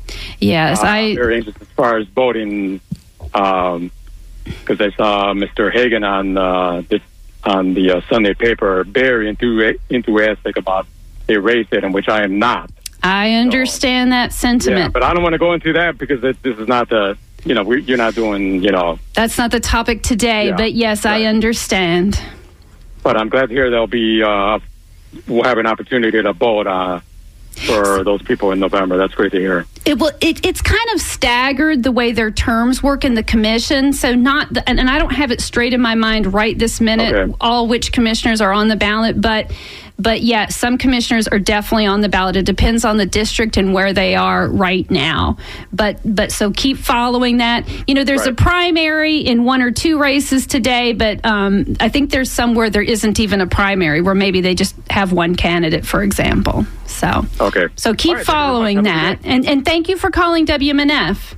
Yes, uh, I... very interested as far as voting, because um, I saw Mister Hagan on uh, the, on the uh, Sunday paper very enthu- enthusiastic about a race in which I am not. I understand so, that sentiment. Yeah, but I don't want to go into that because it, this is not the, you know, we, you're not doing, you know. That's not the topic today, yeah, but yes, right. I understand. But I'm glad to hear there'll be, uh, we'll have an opportunity to vote uh, for those people in November. That's great to hear. It will. It, it's kind of staggered the way their terms work in the commission. So not, the, and, and I don't have it straight in my mind right this minute, okay. all which commissioners are on the ballot, but But yeah, some commissioners are definitely on the ballot. It depends on the district and where they are right now. But but so keep following that. You know, there's right. a primary in one or two races today, but um, I think there's some where there isn't even a primary, where maybe they just have one candidate, for example. So okay. So keep right, following that. And and thank you for calling W M N F.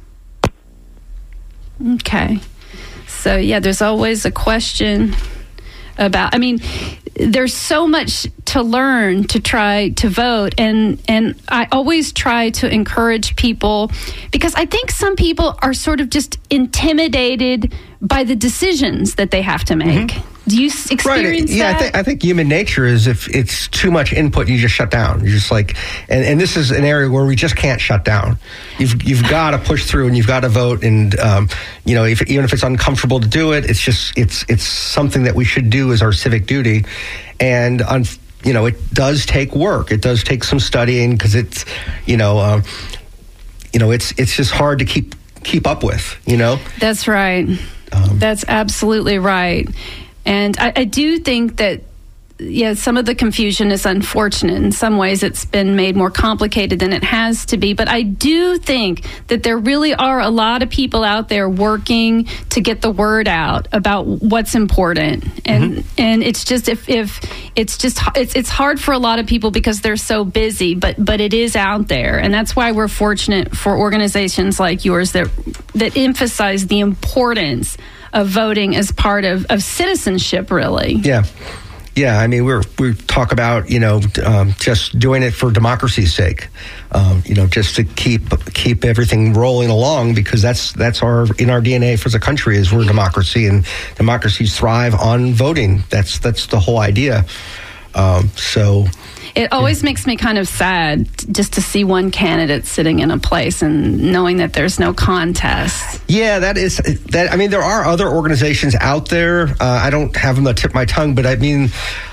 Okay. So yeah, there's always a question about, I mean, there's so much to learn to try to vote, and and I always try to encourage people, because I think some people are sort of just intimidated by the decisions that they have to make. Mm-hmm. Do you experience right. Yeah, that? I think, I think human nature is if it's too much input, you just shut down. You're just like, and, and this is an area where we just can't shut down. You've you've got to push through, and you've got to vote, and um, you know, if, even if it's uncomfortable to do it, it's just it's it's something that we should do as our civic duty, and on. You know, it does take work. It does take some studying, because it's, you know, um, you know, it's it's just hard to keep keep up with. You know, that's right. Um, that's absolutely right. And I, I do think that, yeah, some of the confusion is unfortunate. In some ways, it's been made more complicated than it has to be. But I do think that there really are a lot of people out there working to get the word out about what's important. And mm-hmm. and it's just if if it's just it's it's hard for a lot of people because they're so busy. But but it is out there, and that's why we're fortunate for organizations like yours that that emphasize the importance of voting as part of, of citizenship. Really, yeah. Yeah, I mean, we're we talk about, you know, um, just doing it for democracy's sake, um, you know, just to keep keep everything rolling along, because that's that's our in our D N A for the country is we're a democracy, and democracies thrive on voting. That's that's the whole idea. Um, so. It always makes me kind of sad just to see one candidate sitting in a place and knowing that there's no contest. Yeah, that is that. I mean, there are other organizations out there. Uh, I don't have them to tip my tongue, but I mean,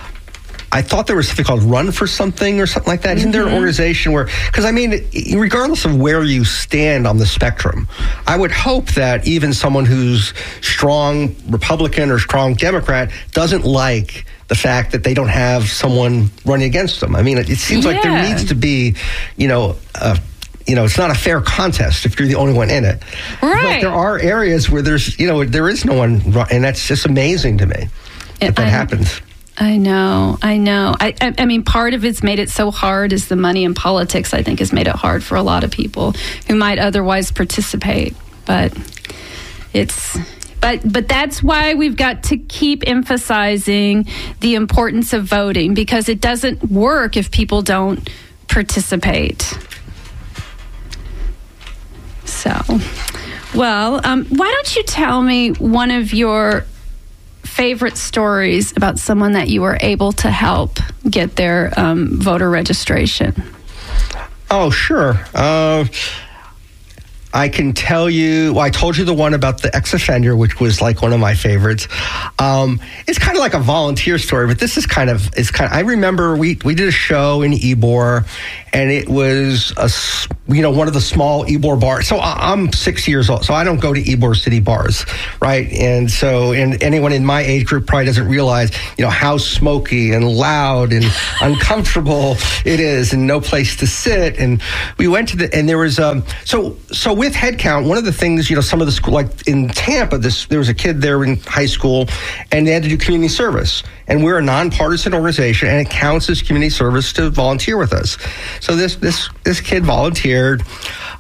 I thought there was something called Run for Something or something like that. Mm-hmm. Isn't there an organization where, because I mean, regardless of where you stand on the spectrum, I would hope that even someone who's strong Republican or strong Democrat doesn't like the fact that they don't have someone running against them. I mean, it, it seems yeah. like there needs to be, you know, uh, you know, it's not a fair contest if you're the only one in it. Right. But there are areas where there's, you know, there is no one, and that's just amazing to me that that I, happens. I know, I know. I, I, I mean, part of it's made it so hard is the money in politics, I think, has made it hard for a lot of people who might otherwise participate. But it's... But but that's why we've got to keep emphasizing the importance of voting, because it doesn't work if people don't participate. So, well, um, why don't you tell me one of your favorite stories about someone that you were able to help get their um, voter registration? Oh, sure. Uh I can tell you, well, I told you the one about the ex-offender, which was like one of my favorites. Um, it's kind of like a volunteer story, but this is kind of, it's kind of, I remember we, we did a show in Ybor, and it was, a, you know, one of the small Ybor bars. So I'm six years old, so I don't go to Ybor City bars, right? And so, and anyone in my age group probably doesn't realize, you know, how smoky and loud and uncomfortable it is, and no place to sit. And we went to the, and there was, um, so, so with headcount, one of the things, you know, some of the school, like in Tampa, this there was a kid there in high school, and they had to do community service. And we're a nonpartisan organization, and it counts as community service to volunteer with us. So this this this kid volunteered.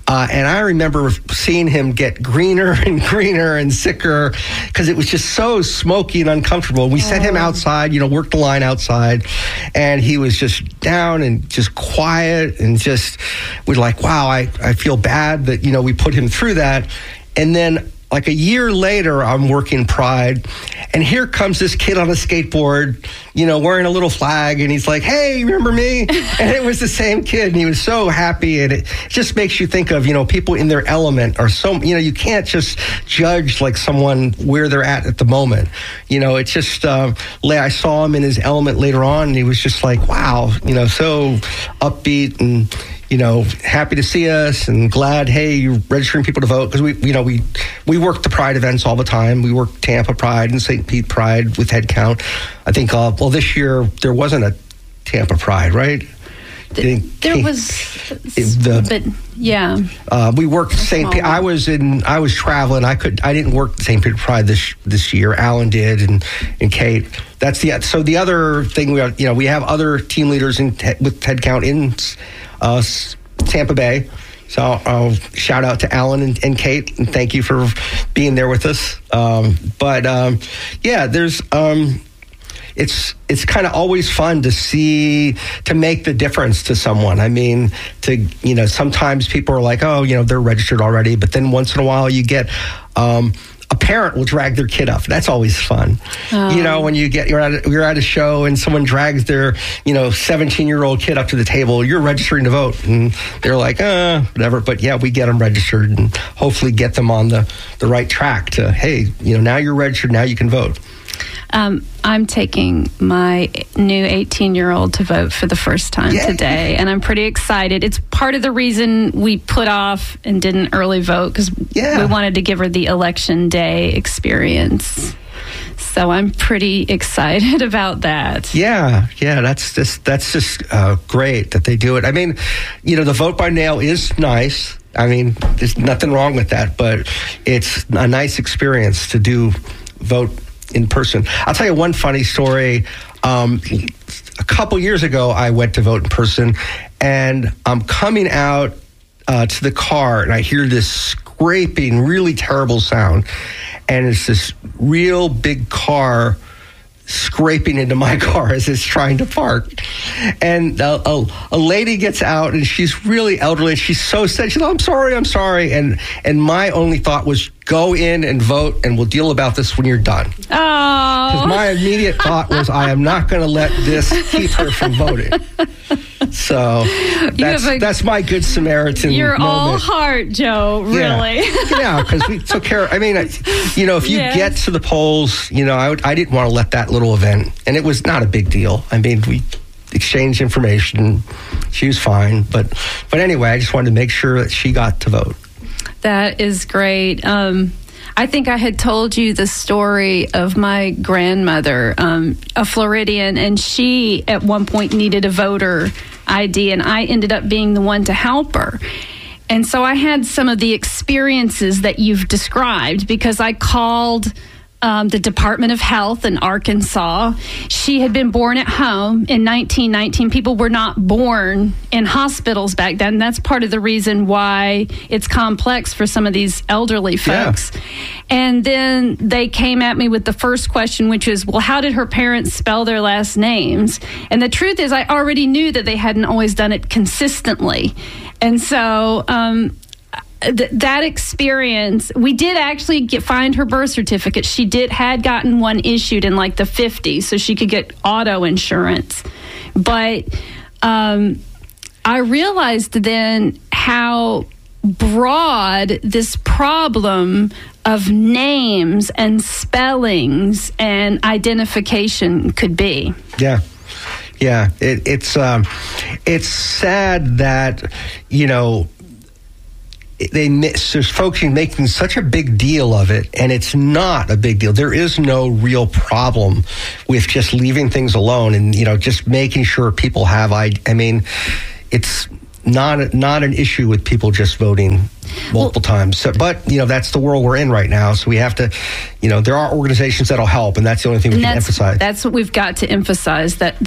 Uh, and I remember seeing him get greener and greener and sicker because it was just so smoky and uncomfortable. We sent him outside, you know, worked the line outside, and he was just down and just quiet and just, we're like, wow, I, I feel bad that, you know, we put him through that. And then like a year later, I'm working Pride, and here comes this kid on a skateboard, you know, wearing a little flag, and he's like, hey, remember me? And it was the same kid, and he was so happy, and it just makes you think of, you know, people in their element are so, you know, you can't just judge like someone where they're at at the moment. You know, it's just, uh, I saw him in his element later on, and he was just like, wow, you know, so upbeat and, you know, happy to see us and glad, hey, you're registering people to vote. Because we, you know, we we work the Pride events all the time. We work Tampa Pride and Saint Pete Pride with head count. I think, uh, well, this year there wasn't a Tampa Pride, right? The, there was, the, but yeah. Uh, we worked Saint Pete. I was in. I was traveling. I could. I didn't work the Saint Pete Pride this this year. Alan did, and and Kate. That's the. So the other thing we are, you know, we have other team leaders in with head count in uh, Tampa Bay. So I'll shout out to Alan and, and Kate, and thank you for being there with us. Um, but um, yeah, there's. Um, It's it's kind of always fun to see, to make the difference to someone. I mean, to, you know, sometimes people are like, oh, you know, they're registered already. But then once in a while you get um, a parent will drag their kid up. That's always fun. Um, you know, when you get, you're at, a, you're at a show and someone drags their, you know, seventeen-year-old kid up to the table, you're registering to vote. And they're like, uh, whatever. But yeah, we get them registered and hopefully get them on the, the right track to, hey, you know, now you're registered, now you can vote. Um, I'm taking my new eighteen-year-old to vote for the first time Yay. today, and I'm pretty excited. It's part of the reason we put off and didn't early vote, because yeah. we wanted to give her the election day experience. So I'm pretty excited about that. Yeah, yeah, that's just, that's just uh, great that they do it. I mean, you know, the vote by mail is nice. I mean, there's nothing wrong with that, but it's a nice experience to do vote in person. I'll tell you one funny story. Um, a couple years ago, I went to vote in person, and I'm coming out uh, to the car, and I hear this scraping, really terrible sound, and it's this real big car scraping into my car as it's trying to park. And a, a, a lady gets out, and she's really elderly. She's so sad. She's like, I'm sorry, I'm sorry. And and my only thought was, go in and vote, and we'll deal about this when you're done. Oh. Because my immediate thought was, I am not going to let this keep her from voting. So that's, a, that's my Good Samaritan You're moment. all heart, Joe, really. Yeah, because yeah, we took care, I mean, you know, if you yes. get to the polls, you know, I, I didn't want to let that little event, and it was not a big deal. I mean, we exchanged information. She was fine. But, but anyway, I just wanted to make sure that she got to vote. That is great. Um, I think I had told you the story of my grandmother, um, a Floridian, and she at one point needed a voter I D, and I ended up being the one to help her. And so I had some of the experiences that you've described, because I called Um, the Department of Health in Arkansas. She had been born at home in nineteen nineteen. People were not born in hospitals back then. That's part of the reason why it's complex for some of these elderly folks. Yeah. And then they came at me with the first question, which is, well, how did her parents spell their last names? And the truth is, I already knew that they hadn't always done it consistently. And so um Th- that experience, we did actually get, find her birth certificate. She did had gotten one issued in like the fifties, so she could get auto insurance. But um, I realized then how broad this problem of names and spellings and identification could be. Yeah. Yeah. It, it's um, it's sad that, you know, They there's folks making such a big deal of it, and it's not a big deal. There is no real problem with just leaving things alone, and you know, just making sure people have. I, I mean, it's not not an issue with people just voting multiple well, times. So, but you know, that's the world we're in right now. So we have to, you know, there are organizations that'll help, and that's the only thing we can emphasize. That's what we've got to emphasize. That.